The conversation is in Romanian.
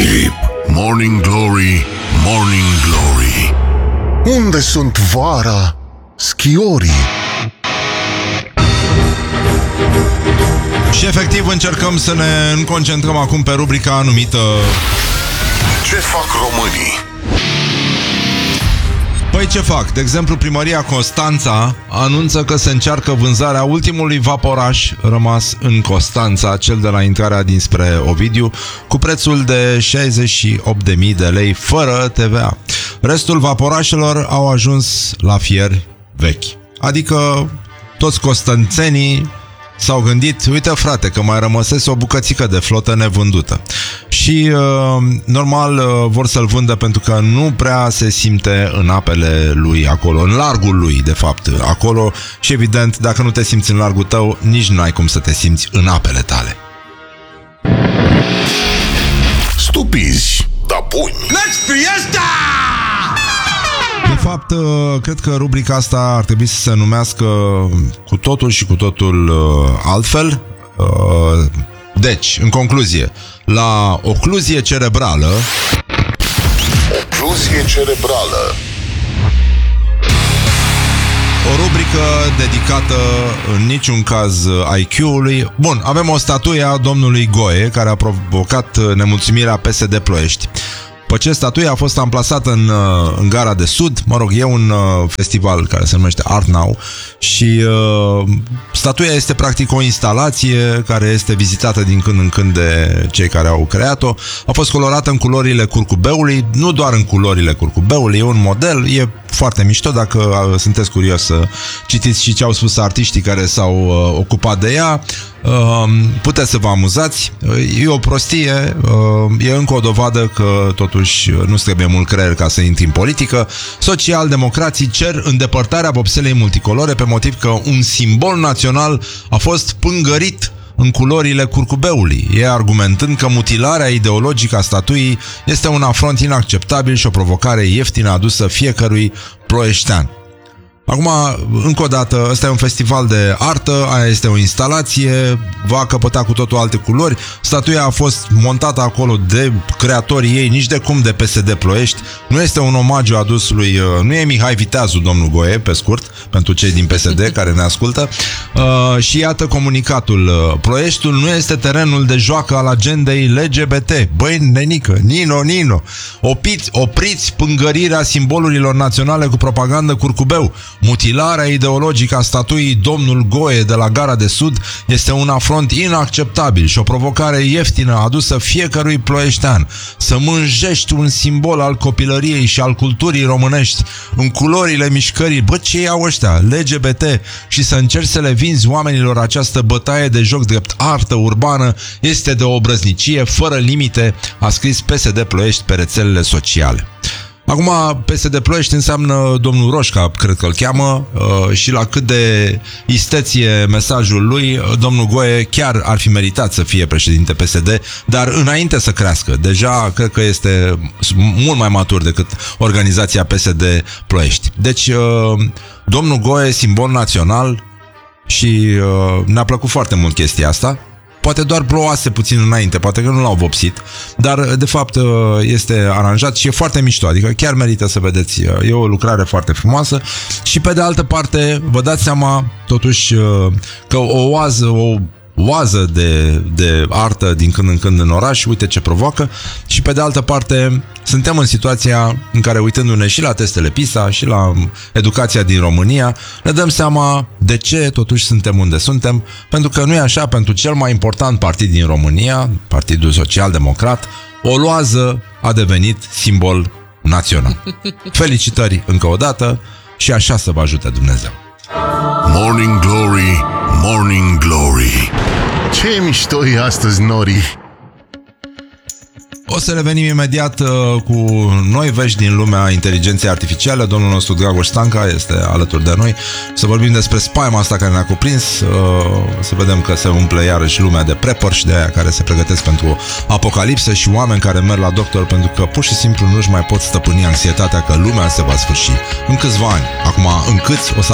Chip, Morning Glory, Morning Glory. Unde sunt vara schiorii? Și efectiv încercăm să ne concentrăm acum pe rubrica numită Ce fac românii? Păi ce fac? De exemplu, primăria Constanța anunță că se încearcă vânzarea ultimului vaporaș rămas în Constanța, cel de la intrarea dinspre Ovidiu, cu prețul de 68.000 de lei fără TVA. Restul vaporașelor au ajuns la fier vechi. Adică toți constanțenii s-au gândit, uite frate, că mai rămăsese o bucățică de flotă nevândută. Și normal vor să-l vândă pentru că nu prea se simte în apele lui acolo, în largul lui de fapt acolo. Și evident, dacă nu te simți în largul tău, nici nu ai cum să te simți în apele tale. Stupizi, da buni. Let's fiesta! De fapt, cred că rubrica asta ar trebui să se numească cu totul și cu totul altfel. Deci, în concluzie, la ocluzie cerebrală. Ocluzie cerebrală. O rubrică dedicată în niciun caz IQ-ului. Bun, avem o statuie a domnului Goe, care a provocat nemulțumirea PSD Ploiești. După ce statuia a fost amplasată în Gara de Sud, mă rog, e un festival care se numește Art Now și statuia este practic o instalație care este vizitată din când în când de cei care au creat-o. A fost colorată în culorile curcubeului, nu doar în culorile curcubeului, e un model, e foarte mișto. Dacă sunteți curios să citiți și ce au spus artiștii care s-au ocupat de ea, puteți să vă amuzați. E o prostie, e încă o dovadă că totuși nu trebuie mult creier ca să intri în politică. Social-democrații cer îndepărtarea vopselei multicolore pe motiv că un simbol național a fost pângărit în culorile curcubeului, ei argumentând că mutilarea ideologică a statuii este un afront inacceptabil și o provocare ieftină adusă fiecărui ploieștean. Acum, încă o dată, ăsta e un festival de artă, aia este o instalație, va căpăta cu totul alte culori. Statuia a fost montată acolo de creatorii ei, nici de cum de PSD Ploiești. Nu este un omagiu adus lui, nu e Mihai Viteazu, domnul Goe, pe scurt, pentru cei din PSD care ne ascultă. Și iată comunicatul. Ploieștiul nu este terenul de joacă al agendei LGBT. Băi, nenică, Nino, opriți pângărirea simbolurilor naționale cu propagandă curcubeu. Mutilarea ideologică a statuii domnul Goe de la Gara de Sud este un afront inacceptabil și o provocare ieftină adusă fiecărui ploieștean. Să mânjești un simbol al copilăriei și al culturii românești în culorile mișcării, bă, ce iau ăștia, LGBT, și să încerci să le vinzi oamenilor această bătaie de joc drept artă urbană este de o obrăznicie fără limite, a scris PSD Ploiești pe rețelele sociale. Acum, PSD Ploiești înseamnă domnul Roșca, cred că îl cheamă, și la cât de isteție mesajul lui, domnul Goe chiar ar fi meritat să fie președinte PSD, dar înainte să crească. Deja cred că este mult mai matur decât organizația PSD Ploiești. Deci, domnul Goe, simbol național, și ne-a plăcut foarte mult chestia asta. Poate doar plouase puțin înainte, poate că nu l-au vopsit, dar de fapt este aranjat și e foarte mișto, adică chiar merită să vedeți, e o lucrare foarte frumoasă. Și pe de altă parte, vă dați seama totuși că o oază de artă din când în când în oraș, uite ce provoacă. Și pe de altă parte, suntem în situația în care, uitându-ne și la testele PISA și la educația din România, ne dăm seama de ce totuși suntem unde suntem, pentru că nu e așa, pentru cel mai important partid din România, Partidul Social Democrat, o loază a devenit simbol național. Felicitări încă o dată și așa să vă ajute Dumnezeu. Morning Glory, Morning Glory. Ce mișto e astăzi, Nori! O să revenim imediat cu noi vești din lumea inteligenței artificiale. Domnul nostru Dragoș Stanca este alături de noi. Să vorbim despre spaima asta care ne-a cuprins. Să vedem că se umple iarăși lumea de prepper și de aia care se pregătesc pentru apocalipsă și oameni care merg la doctor pentru că pur și simplu nu-și mai pot stăpâni anxietatea că lumea se va sfârși în câțiva ani. Acum, în câți o să